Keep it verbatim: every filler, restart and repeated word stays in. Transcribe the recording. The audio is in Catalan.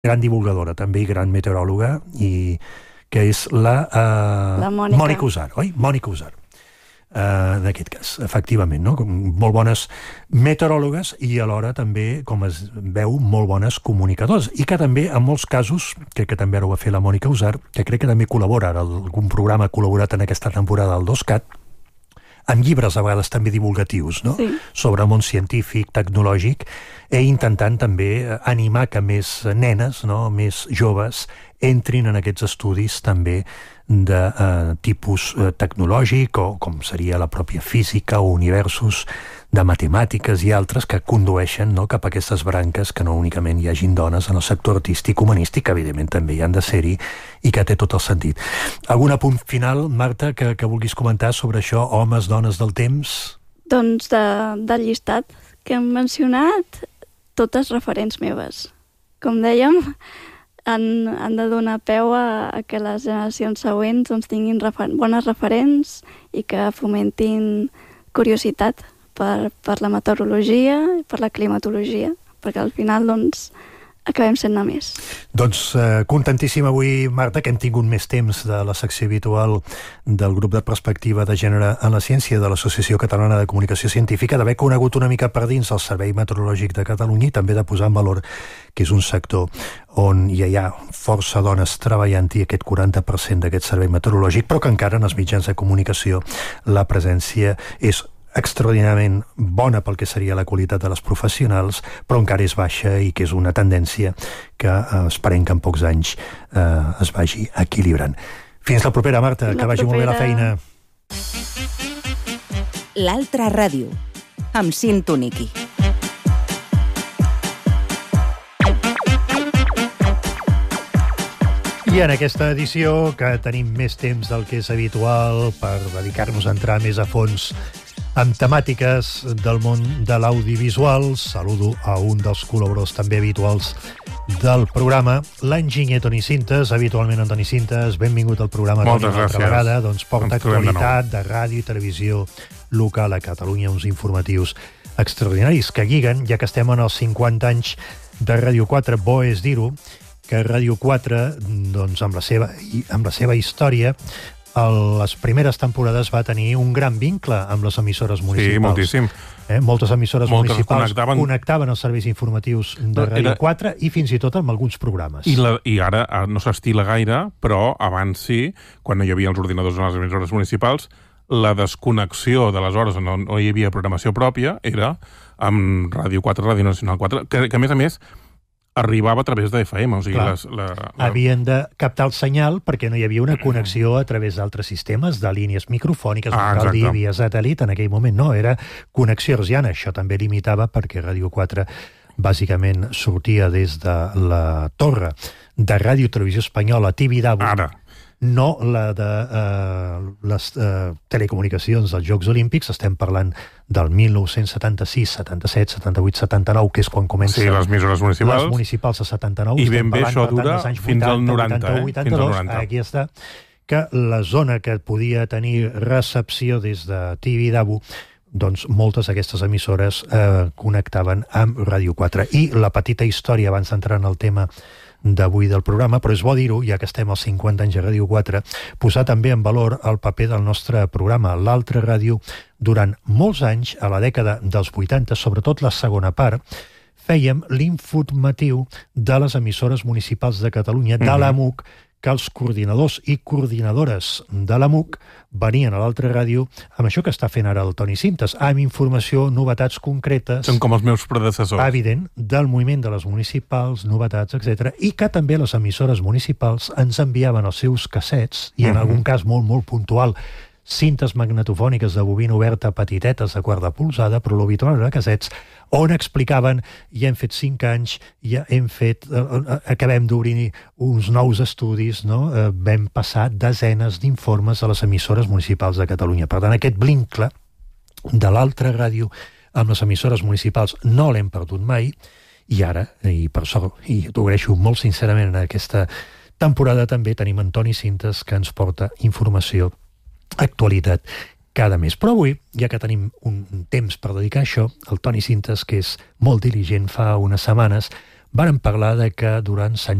gran divulgadora també i gran meteoròloga, i que és la, uh, La Mònica. Mònica Usar, oi? Mònica Usar. Uh, en aquest cas, efectivament, no? Molt bones meteoròlogues i alhora també, com es veu, molt bones comunicadors, i que també en molts casos, crec que també ara ho va fer la Mònica Usar, que crec que també col·labora, ara algun programa ha col·laborat en aquesta temporada del DOSCAT, amb llibres a vegades també divulgatius, no? Sí. Sobre el món científic, tecnològic, i intentant també animar que més nenes, no? Més joves, entrin en aquests estudis també de eh, tipus eh, tecnològic, o com seria la pròpia física o universos de matemàtiques i altres que condueixen, no?, cap a aquestes branques, que no únicament hi hagin dones en el sector artístic humanístic, que evidentment també hi han de ser-hi i que té tot el sentit. Algun apunt final, Marta, que, que vulguis comentar sobre això, homes, dones del temps? Doncs de, del llistat que hem mencionat, totes referents meves. Com dèiem, han, han de donar peu a, a que les generacions següents doncs, tinguin refer bones referents i que fomentin curiositat per, per la meteorologia i per la climatologia, perquè al final doncs, acabem sent-ne més. Doncs eh, contentíssim avui, Marta, que hem tingut més temps de la secció habitual del grup de perspectiva de gènere en la ciència de l'Associació Catalana de Comunicació Científica, d'haver conegut una mica per dins el Servei Meteorològic de Catalunya i també de posar en valor que és un sector on ja hi ha força dones treballant-hi, aquest quaranta per cent d'aquest servei meteorològic, però que encara en els mitjans de comunicació la presència és extraordinàriament bona pel que seria la qualitat de les professionals, però encara és baixa i que és una tendència que eh, esperem que en pocs anys eh, es vagi equilibrant. Fins la propera, Marta, la que vagi propera. molt bé la feina. L'altra ràdio, amb Cinto Niqui. I en aquesta edició, que tenim més temps del que és habitual per dedicar-nos a entrar més a fons amb temàtiques del món de l'audiovisual, saludo a un dels col·laboradors també habituals del programa, l'enginyer Toni Cintes. Habitualment en Toni Cintes, benvingut al programa. Moltes Toni, una altra gràcies. vegada, doncs porta Ens trobem de nou. actualitat de ràdio i televisió local a Catalunya, uns informatius extraordinaris que lliguen, ja que estem en els cinquanta anys de Ràdio quatre, bo és dir-ho, que Ràdio quatre, doncs, amb la seva, amb la seva història, a les primeres temporades va tenir un gran vincle amb les emissores municipals. Sí, moltíssim. Eh? Moltes emissores Moltes municipals connectaven... connectaven els serveis informatius de Ràdio Era... quatre i fins i tot amb alguns programes. I, la, I ara no s'estila gaire, però abans sí, quan no hi havia els ordinadors en les emissores municipals, la desconnexió de les hores on no hi havia programació pròpia era amb Ràdio quatre, Ràdio Nacional quatre, que, que a més a més arribava a través de F M, o sigui... Les, la, la... Havien de captar el senyal perquè no hi havia una connexió a través d'altres sistemes, de línies microfòniques, ah, cal dir, via satèl·lit, en aquell moment no, era connexió hertziana. Això també limitava perquè Ràdio quatre bàsicament sortia des de la torre de Ràdio Televisió Espanyola, T V W, Ara. no la de eh, les eh, telecomunicacions dels Jocs Olímpics. Estem parlant del mil nou-cents setanta-sis, setanta-set, setanta-vuit, setanta-nou, que és quan comencen sí, les emissores municipals. les municipals a setanta-nou. I Estem ben bé parlant, això per tant, dura dels anys fins al noranta, vuitanta, eh? vuitanta-dos, Fins al noranta. Aquí està, que la zona que podia tenir recepció des de T V W, doncs moltes d'aquestes emissores eh, connectaven amb Ràdio quatre. I la petita història, abans d'entrar en el tema d'avui del programa, però és bo dir-ho, ja que estem als cinquanta anys de Ràdio quatre, posar també en valor el paper del nostre programa, l'altra ràdio. Durant molts anys, a la dècada dels vuitanta, sobretot la segona part, fèiem l'informatiu de les emissores municipals de Catalunya, de l'A M U C, que els coordinadors i coordinadores de l'A M U C venien a l'altra ràdio amb això que està fent ara el Toni Cintes, amb informació, novetats concretes... Són com els meus predecessors. Evident, del moviment de les municipals, novetats, etcètera, i que també les emissores municipals ens enviaven els seus cassets, i en uh-huh. algun cas molt, molt puntual, cintes magnetofòniques de bobina oberta petitetes de quart de polzada, però l'habitual era cassets, on explicaven, ja hem fet cinc anys, ja hem fet, eh, acabem d'obrir uns nous estudis, no? Eh, vam passar desenes d'informes a les emissores municipals de Catalunya. Per tant, aquest vincle de l'altra ràdio amb les emissores municipals no l'hem perdut mai, i ara, i per sort, i t'ho agraeixo molt sincerament, en aquesta temporada també tenim en Toni Cintes, que ens porta informació, actualitat cada mes. Però avui, ja que tenim un temps per dedicar a això, el Toni Cintes, que és molt diligent, fa unes setmanes vàrem parlar de que durant Sant